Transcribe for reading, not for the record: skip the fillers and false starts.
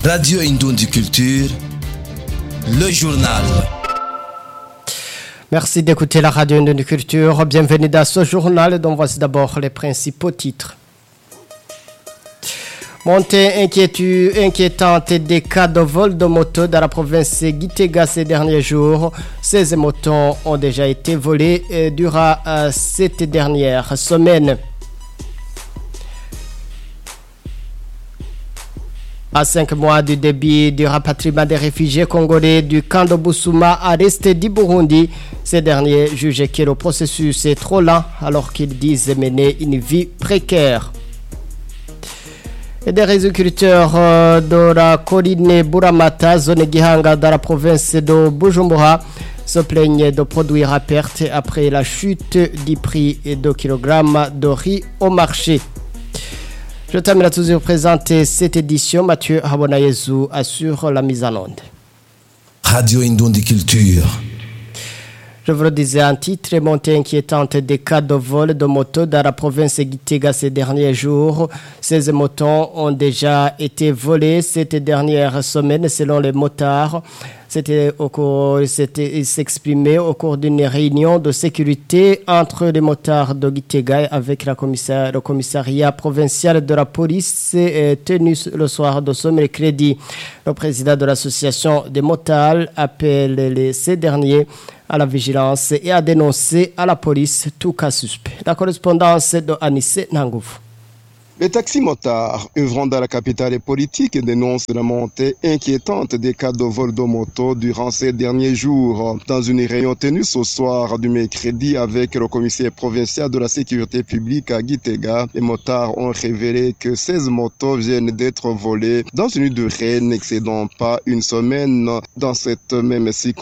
Radio Indondi Culture, le journal. Merci d'écouter la Radio Indondi Culture. Bienvenue dans ce journal dont voici d'abord les principaux titres. Montée inquiétante des cas de vol de moto dans la province Gitega ces derniers jours. 16 motos ont déjà été volées durant cette dernière semaine. À 5 mois du début du rapatriement des réfugiés congolais du camp de Bousouma à l'est du Burundi, ces derniers jugent que le processus est trop lent alors qu'ils disent mener une vie précaire. Et des agriculteurs de la colline Buramata, zone Gihanga dans la province de Bujumbura, se plaignent de produire à perte après la chute du prix de kilogramme de riz au marché. Je termine à toujours présenter cette édition. Mathieu Habonayezu assure la mise en onde. Radio Indondi Culture. Je vous le disais en titre, montée inquiétante des cas de vol de motos dans la province de Gitega ces derniers jours. 16 motos ont déjà été volées cette dernière semaine selon les motards. C'était s'exprimé au cours d'une réunion de sécurité entre les motards de Gitega avec le commissariat provincial de la police tenu le soir de ce mercredi. Le président de l'association des motards appelle ces derniers à la vigilance et à dénoncer à la police tout cas suspect. La correspondance de Anissé Nangouf. Les taxis-motards œuvrant dans la capitale politique dénoncent la montée inquiétante des cas de vol de moto durant ces derniers jours. Dans une réunion tenue ce soir du mercredi avec le commissaire provincial de la sécurité publique à Gitega, les motards ont révélé que 16 motos viennent d'être volées dans une durée n'excédant pas une semaine. Dans cette même